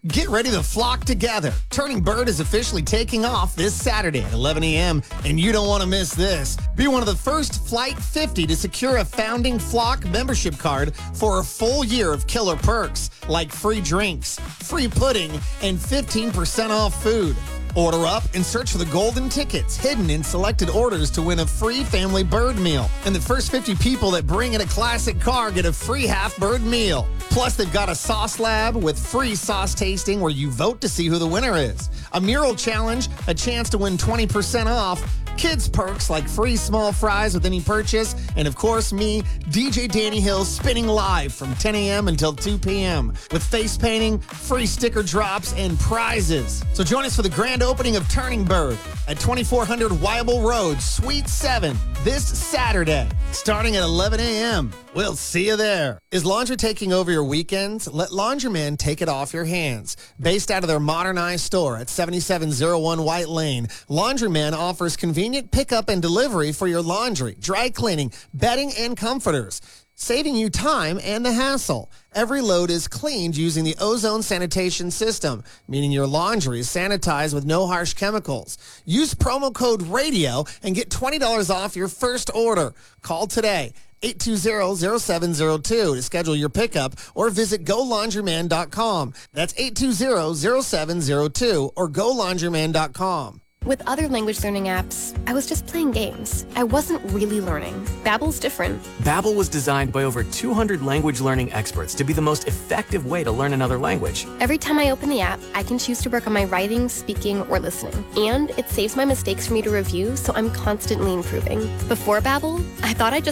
Get ready to flock together. Turning Bird is officially taking off this Saturday at 11 a.m., and you don't want to miss this. Be one of the first Flight 50 to secure a Founding Flock membership card for a full year of killer perks, like free drinks, free pudding, and 15% off food. Order up and search for the golden tickets hidden in selected orders to win a free family bird meal. And the first 50 people that bring in a classic car get a free half-bird meal. Plus, they've got a sauce lab with free sauce tasting where you vote to see who the winner is. A mural challenge, a chance to win 20% off, kids perks like free small fries with any purchase, and of course me, DJ Danny Hill, spinning live from 10 a.m. until 2 p.m. with face painting, free sticker drops, and prizes. So join us for the grand opening of Turning Bird at 2400 Wyable Road, Suite 7, this Saturday, starting at 11 a.m. We'll see you there. Is laundry taking over your weekends? Let Laundryman take it off your hands. Based out of their modernized store at 7701 White Lane, Laundryman offers convenient pickup and delivery for your laundry, dry cleaning, bedding, and comforters, saving you time and the hassle. Every load is cleaned using the Ozone Sanitation System, meaning your laundry is sanitized with no harsh chemicals. Use promo code RADIO and get $20 off your first order. Call today. 820-0702 to schedule your pickup or visit GoLaundryman.com. That's 820-0702 or GoLaundryman.com. With other language learning apps, I was just playing games. I wasn't really learning. Babbel's different. Babbel was designed by over 200 language learning experts to be the most effective way to learn another language. Every time I open the app, I can choose to work on my writing, speaking, or listening. And it saves my mistakes for me to review, so I'm constantly improving. Before Babbel, I thought I just